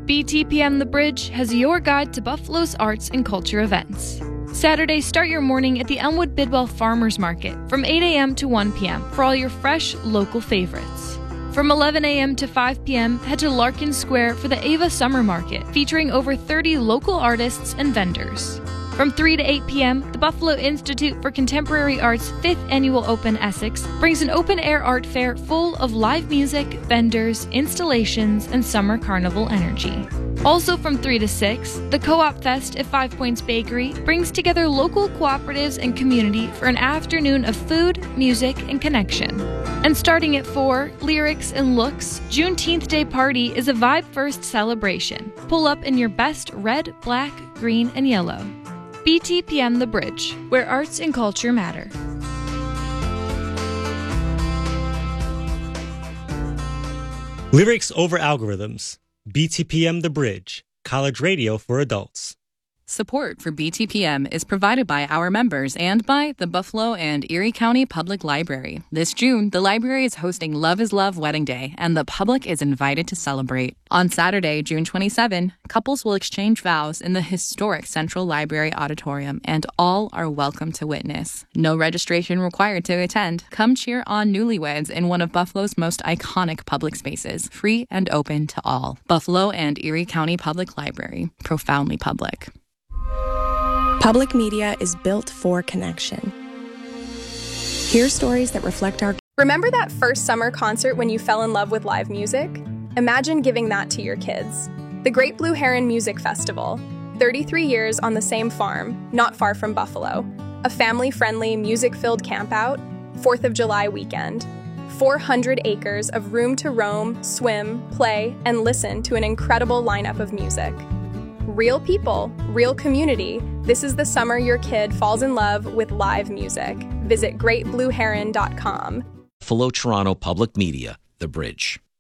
BTPM The Bridge has your guide to Buffalo's arts and culture events. Saturday, start your morning at the Elmwood Bidwell Farmers Market from 8 a.m. to 1 p.m. for all your fresh, local favorites. From 11 a.m. to 5 p.m., head to Larkin Square for the Ava Summer Market, featuring over 30 local artists and vendors. From 3 to 8 p.m., the Buffalo Institute for Contemporary Art's 5th Annual Open Essex brings an open-air art fair full of live music, vendors, installations, and summer carnival energy. Also from 3 to 6, the Co-op Fest at 5 Points Bakery brings together local cooperatives and community for an afternoon of food, music, and connection. And starting at 4, Lyrics and Looks, Juneteenth Day Party is a vibe-first celebration. Pull up in your best red, black, green, and yellow. BTPM The Bridge, where arts and culture matter. Lyrics over algorithms. BTPM The Bridge, college radio for adults. Support for BTPM is provided by our members and by the Buffalo and Erie County Public Library. This June, the library is hosting Love is Love Wedding Day, and the public is invited to celebrate. On Saturday, June 27, couples will exchange vows in the historic Central Library Auditorium, and all are welcome to witness. No registration required to attend. Come cheer on newlyweds in one of Buffalo's most iconic public spaces, free and open to all. Buffalo and Erie County Public Library, profoundly public. Public media is built for connection. Hear stories that reflect our... Remember that first summer concert when you fell in love with live music? Imagine giving that to your kids. The Great Blue Heron Music Festival. 33 years on the same farm, not far from Buffalo. A family-friendly, music-filled campout. 4th of July weekend. 400 acres of room to roam, swim, play, and listen to an incredible lineup of music. Real people, real community. This is the summer your kid falls in love with live music. Visit greatblueheron.com. Buffalo Toronto Public Media, The Bridge.